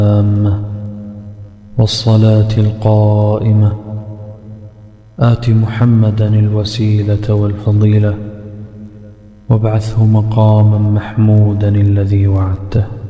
والصلاة القائمة آت محمدا الوسيلة والفضيلة وابعثه مقاما محمودا الذي وعدته.